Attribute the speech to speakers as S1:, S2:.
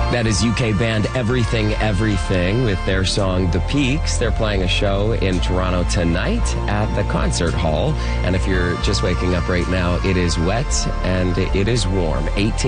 S1: That is UK band Everything Everything with their song The Peaks. They're playing a show in Toronto tonight at the Concert Hall. And if you're just waking up right now, it is wet and it is warm. 18